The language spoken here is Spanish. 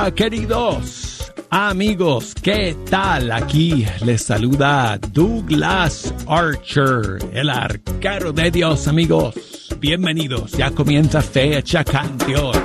Hola, queridos amigos, ¿qué tal? Aquí les saluda Douglas Archer, el arquero de Dios, amigos. Bienvenidos, ya comienza Fecha Canción.